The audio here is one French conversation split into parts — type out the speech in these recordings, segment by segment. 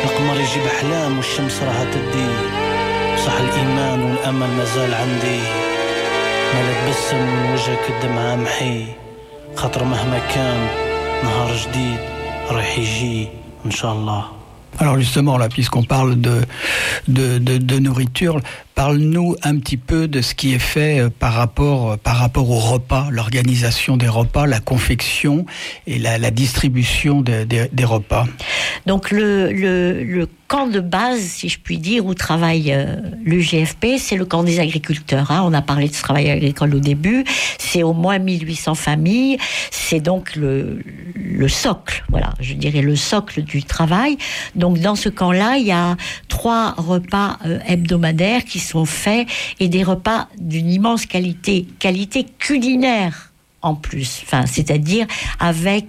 القمر يجيب أحلام والشمس راها تدي صح الإيمان والأمل مازال عندي ما تبسم من وجهك الدمعة محي خاطر مهما كان نهار جديد راح يجي إن شاء الله. Alors justement, là, puisqu'on parle de nourriture, parle-nous un petit peu de ce qui est fait par rapport au repas, l'organisation des repas, la confection et la distribution des repas. Donc le camp de base, si je puis dire, où travaille l'UGFP, c'est le camp des agriculteurs. On a parlé de ce travail agricole au début. C'est au moins 1800 familles. C'est donc le socle, voilà, je dirais le socle du travail. Donc dans ce camp-là, il y a 3 repas hebdomadaires qui sont faits et des repas d'une immense qualité culinaire. En plus, c'est-à-dire avec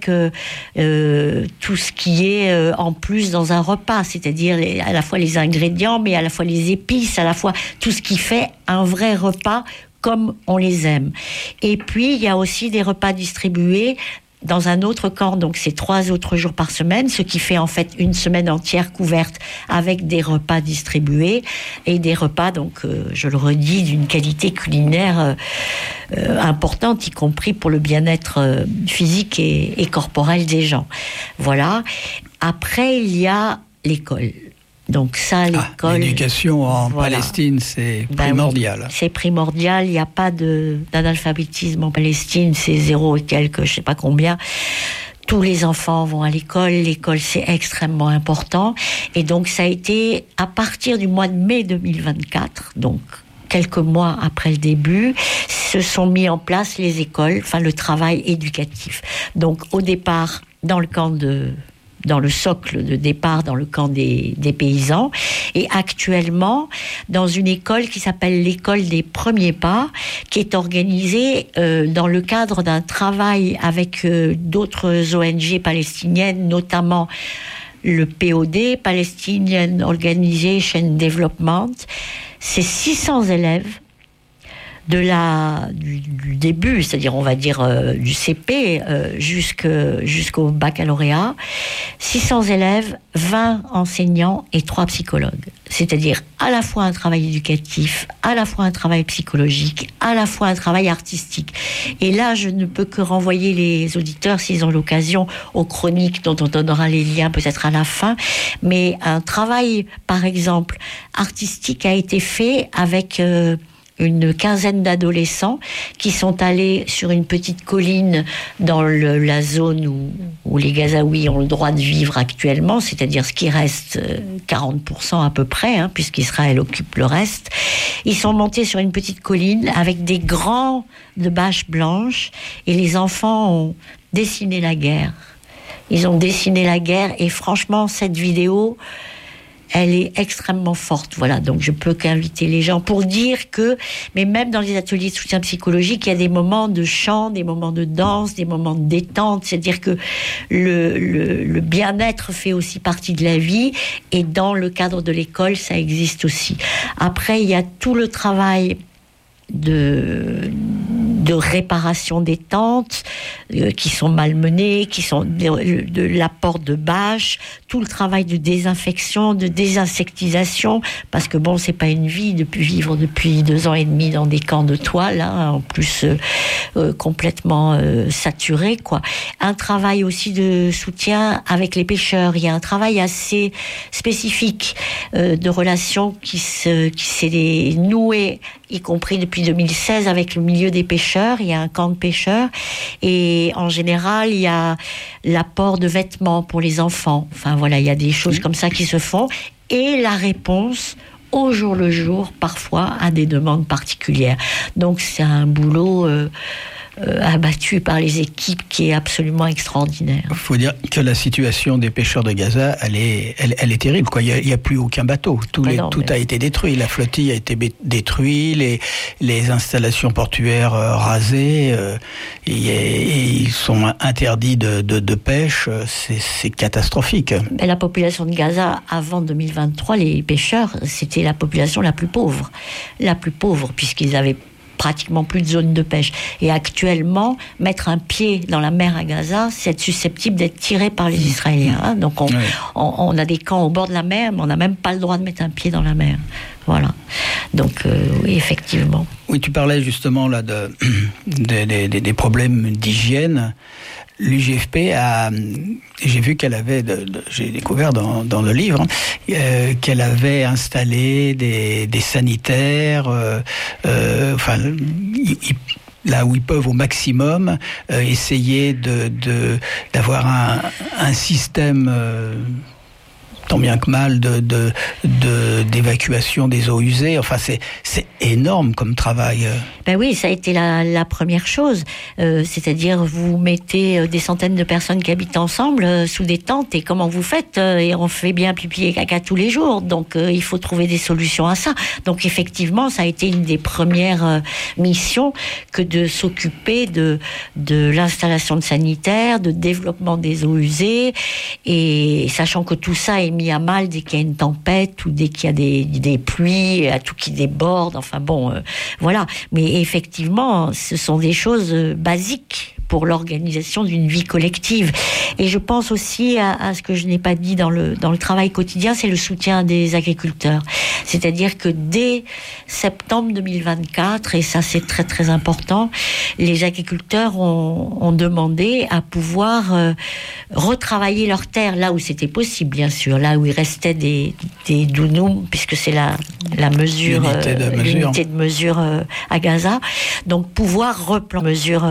tout ce qui est en plus dans un repas, c'est-à-dire à la fois les ingrédients, mais à la fois les épices, à la fois tout ce qui fait un vrai repas comme on les aime. Et puis, il y a aussi des repas distribués dans un autre camp, donc c'est 3 autres jours par semaine, ce qui fait en fait une semaine entière couverte avec des repas distribués et des repas, donc je le redis, d'une qualité culinaire importante, y compris pour le bien-être physique et corporel des gens. Voilà. Après, il y a l'école. Donc ça, l'école... l'éducation en Palestine, c'est primordial. Oui, c'est primordial, il n'y a pas d'analphabétisme en Palestine, c'est 0 et quelques, je sais pas combien. Tous les enfants vont à l'école c'est extrêmement important. Et donc ça a été à partir du mois de mai 2024, donc quelques mois après le début, se sont mis en place les écoles, le travail éducatif. Donc au départ, dans le socle de départ, dans le camp des paysans, et actuellement dans une école qui s'appelle l'école des premiers pas, qui est organisée dans le cadre d'un travail avec d'autres ONG palestiniennes, notamment le POD, Palestinian Organization Development. C'est 600 élèves du début, c'est-à-dire on va dire du CP jusqu'au baccalauréat, 600 élèves, 20 enseignants et 3 psychologues. C'est-à-dire à la fois un travail éducatif, à la fois un travail psychologique, à la fois un travail artistique. Et là, je ne peux que renvoyer les auditeurs, s'ils ont l'occasion, aux chroniques dont on donnera les liens peut-être à la fin. Mais un travail, par exemple, artistique a été fait avec... une quinzaine d'adolescents qui sont allés sur une petite colline dans la zone où les Gazaouis ont le droit de vivre actuellement, c'est-à-dire ce qui reste 40% à peu près, puisqu'Israël occupe le reste. Ils sont montés sur une petite colline avec des grands de bâches blanches et les enfants ont dessiné la guerre. Ils ont dessiné la guerre et franchement, cette vidéo... elle est extrêmement forte, voilà. Donc je peux qu'inviter les gens pour dire que, mais même dans les ateliers de soutien psychologique, il y a des moments de chant, des moments de danse, des moments de détente. C'est-à-dire que le bien-être fait aussi partie de la vie, et dans le cadre de l'école, ça existe aussi. Après, il y a tout le travail de réparation des tentes qui sont malmenées, qui sont de l'apport de bâches, tout le travail de désinfection, de désinsectisation, parce que bon, c'est pas une vie de vivre depuis 2 ans et demi dans des camps de toile, en plus complètement saturés, quoi. Un travail aussi de soutien avec les pêcheurs. Il y a un travail assez spécifique de relations qui s'est noué, y compris depuis 2016 avec le milieu des pêcheurs. Il y a un camp de pêcheurs et en général il y a l'apport de vêtements pour les enfants. Enfin voilà, il y a des choses comme ça qui se font, et la réponse au jour le jour parfois à des demandes particulières. Donc c'est un boulot abattu par les équipes qui est absolument extraordinaire. Il faut dire que la situation des pêcheurs de Gaza, elle est terrible, quoi. Il n'y a plus aucun bateau. Tout a été détruit. La flottille a été détruite, les installations portuaires rasées, et ils sont interdits de pêche. C'est catastrophique. Mais la population de Gaza, avant 2023, les pêcheurs, c'était la population la plus pauvre, puisqu'ils avaient pratiquement plus de zone de pêche. Et actuellement, mettre un pied dans la mer à Gaza, c'est être susceptible d'être tiré par les Israéliens. Hein. Donc on a des camps au bord de la mer, mais on n'a même pas le droit de mettre un pied dans la mer. Voilà. Donc oui, effectivement. Oui, tu parlais justement là des problèmes d'hygiène. L'UGFP j'ai vu qu'elle avait, j'ai découvert dans le livre, qu'elle avait installé des sanitaires, là où ils peuvent au maximum essayer d'avoir un système tant bien que mal d'évacuation des eaux usées. Enfin, c'est énorme comme travail. Ben oui, ça a été la première chose. C'est-à-dire, vous mettez des centaines de personnes qui habitent ensemble sous des tentes, et comment vous faites? Et on fait bien pipi et caca tous les jours. Donc, il faut trouver des solutions à ça. Donc, effectivement, ça a été une des premières missions que de s'occuper de l'installation de sanitaires, de développement des eaux usées, et sachant que tout ça est mis à mal dès qu'il y a une tempête ou dès qu'il y a des pluies, à tout qui déborde, enfin bon, voilà. Mais effectivement, ce sont des choses basiques pour l'organisation d'une vie collective. Et je pense aussi à ce que je n'ai pas dit dans le travail quotidien, c'est le soutien des agriculteurs. C'est-à-dire que dès septembre 2024, et ça c'est très très important, les agriculteurs ont demandé à pouvoir retravailler leurs terres là où c'était possible, bien sûr, là où il restait des dounoums, puisque c'est la mesure, l'unité de mesure à Gaza. Donc pouvoir replanter mesure